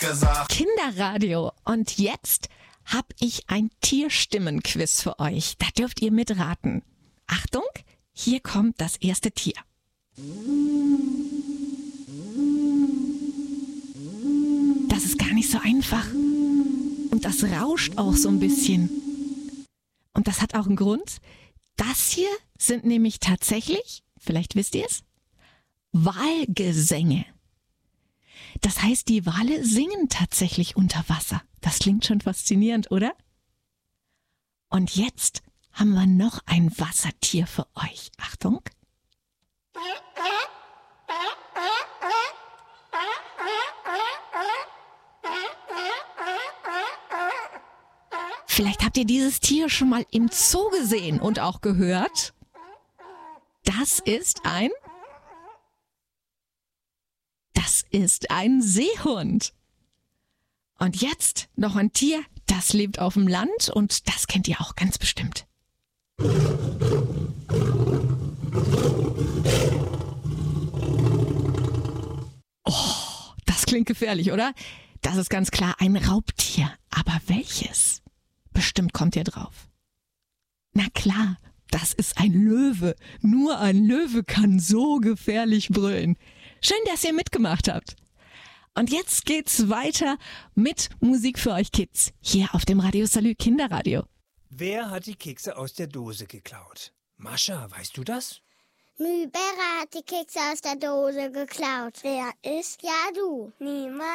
Kinderradio. Und jetzt habe ich ein Tierstimmenquiz für euch. Da dürft ihr mitraten. Achtung, hier kommt das erste Tier. Das ist gar nicht so einfach. Und das rauscht auch so ein bisschen. Und das hat auch einen Grund. Das hier sind nämlich tatsächlich, vielleicht wisst ihr es, Walgesänge. Das heißt, die Wale singen tatsächlich unter Wasser. Das klingt schon faszinierend, oder? Und jetzt haben wir noch ein Wassertier für euch. Achtung. Vielleicht habt ihr dieses Tier schon mal im Zoo gesehen und auch gehört. Das ist ein Seehund. Und jetzt noch ein Tier, das lebt auf dem Land und das kennt ihr auch ganz bestimmt. Oh, das klingt gefährlich, oder? Das ist ganz klar ein Raubtier. Aber welches? Bestimmt kommt ihr drauf. Na klar, das ist ein Löwe. Nur ein Löwe kann so gefährlich brüllen. Schön, dass ihr mitgemacht habt. Und jetzt geht's weiter mit Musik für euch Kids. Hier auf dem Radio Salü Kinderradio. Wer hat die Kekse aus der Dose geklaut? Mascha, weißt du das? Mühlberger hat die Kekse aus der Dose geklaut. Wer ist? Ja, du. Niemand.